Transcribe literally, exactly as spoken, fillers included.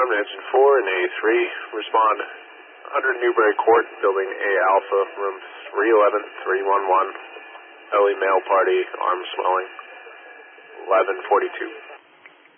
Arm, Engine four and A three. Respond. one hundred Newbury Court, Building A Alpha, Room three eleven, three one one. Early male party, arm swelling. eleven forty-two.